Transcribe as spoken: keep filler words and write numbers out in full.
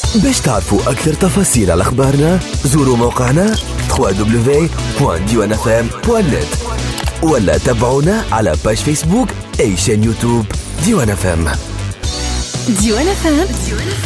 باش تعرفوا أكثر تفاصيل على أخبارنا زوروا موقعنا دبليو دبليو دبليو دوت ديوان اف ام دوت نت ولا تابعونا على باج فيسبوك أي شان يوتيوب ديوان اف ام. ديوان اف ام